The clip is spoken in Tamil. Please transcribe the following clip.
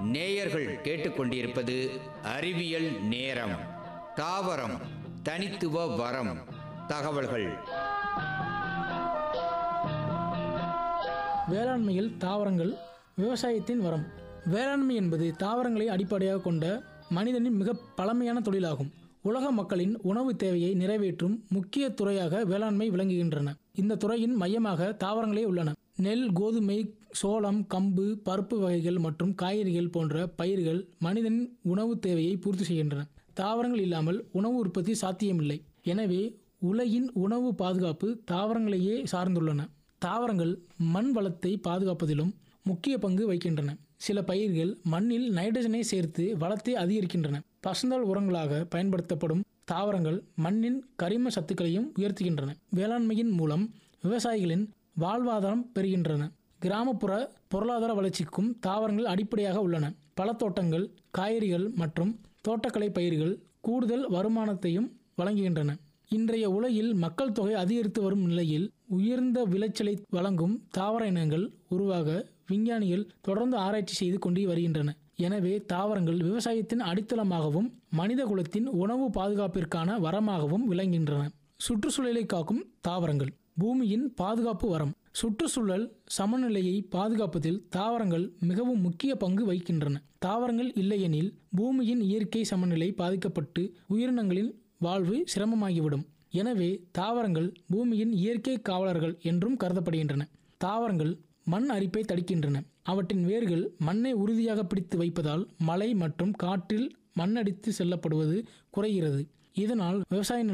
நேயர்கள் கேட்டுக்கொண்டிருப்பது அறிவியல் நேரம். தாவரம் தனித்துவ வரம். தகவல்கள். வேளாண்மையில் தாவரங்கள் விவசாயத்தின் வரம். வேளாண்மை என்பது தாவரங்களை அடிப்படையாக கொண்ட மனிதனின் மிக பழமையான தொழிலாகும். உலக மக்களின் உணவு தேவையை நிறைவேற்றும் முக்கிய துறையாக வேளாண்மை விளங்குகின்றன. இந்த துறையின் மையமாக தாவரங்களே உள்ளன. நெல், கோதுமை, சோளம், கம்பு, பருப்பு வகைகள் மற்றும் காய்கறிகள் போன்ற பயிர்கள் மனிதனின் உணவு தேவையை பூர்த்தி செய்கின்றன. தாவரங்கள் இல்லாமல் உணவு உற்பத்தி சாத்தியமில்லை. எனவே உலகின் உணவு பாதுகாப்பு தாவரங்களையே சார்ந்துள்ளன. தாவரங்கள் மண் வளத்தை பாதுகாப்பதிலும் முக்கிய பங்கு வகிக்கின்றன. சில பயிர்கள் மண்ணில் நைட்ரஜனை சேர்த்து வளத்தை அதிகரிக்கின்றன. பசுந்தாள் உரங்களாக பயன்படுத்தப்படும் தாவரங்கள் மண்ணின் கரிம சத்துக்களையும் உயர்த்துகின்றன. வேளாண்மையின் மூலம் விவசாயிகளின் வாழ்வாதாரம் பெறுகின்றன. கிராமப்புற பொருளாதார வளர்ச்சிக்கும் தாவரங்கள் அடிப்படையாக உள்ளன. பழத்தோட்டங்கள், காய்கறிகள் மற்றும் தோட்டக்கலை பயிர்கள் கூடுதல் வருமானத்தையும் வழங்குகின்றன. இன்றைய உலகில் மக்கள் தொகை அதிகரித்து வரும் நிலையில் உயர்ந்த விளைச்சலை வழங்கும் தாவர இனங்கள் உருவாக விஞ்ஞானிகள் தொடர்ந்து ஆராய்ச்சி செய்து கொண்டு வருகின்றனர். எனவே தாவரங்கள் விவசாயத்தின் அடித்தளமாகவும் மனித குலத்தின் உணவு பாதுகாப்பிற்கான வரமாகவும் விளங்குகின்றன. சுற்றுச்சூழலை காக்கும் தாவரங்கள் பூமியின் பாதுகாப்பு வரம். சுற்றுச்சூழல் சமநிலையை பாதுகாப்பதில் தாவரங்கள் மிகவும் முக்கிய பங்கு வகிக்கின்றன. தாவரங்கள் இல்லையெனில் பூமியின் இயற்கை சமநிலை பாதிக்கப்பட்டு உயிரினங்களின் வாழ்வு சிரமமாகிவிடும். எனவே தாவரங்கள் பூமியின் இயற்கை காவலர்கள் என்றும் கருதப்படுகின்றன. தாவரங்கள் மண் அரிப்பை தடுக்கின்றன. அவற்றின் வேர்கள் மண்ணை உறுதியாக பிடித்து வைப்பதால் மழை மற்றும் காற்றில் மண்ணடித்து செல்லப்படுவது குறைகிறது. இதனால் விவசாய